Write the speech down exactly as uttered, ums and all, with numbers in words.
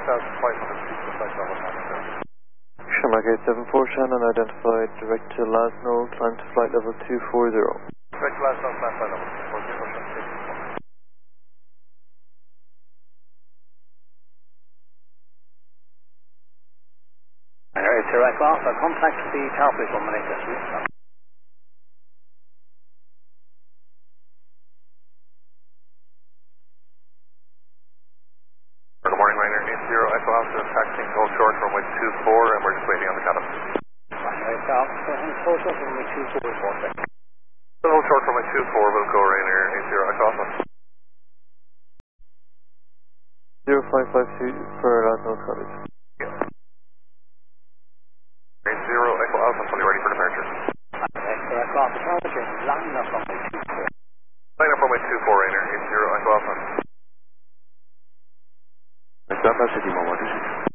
one thousand five hundred feet to flight level nine. Shamrock eight seven four Shannon identified direct to Lasno, climb to flight level two four zero. Direct to Lasno, climb flight level two four zero, Shannon eight seven four. Alright, Sir Echo Alpha, contact the tower please one minute, yes please. Good morning, Rainer eight zero Echo Alpha, taxiing to hold short runway two four, and we're just waiting on the cabin. Alright, Echo Alpha, hold short runway two four, report back. Hold short runway two four, we'll go Rainer eight zero Echo Alpha. zero five five two for Lasno coverage. eight zero Echo Alpha, fully ready for departure. Alright, Sir Echo Alpha, tower please, line up runway two four. Line up runway two four, Rainer eight zero Echo Alpha. Echo Alpha, c'est du moment,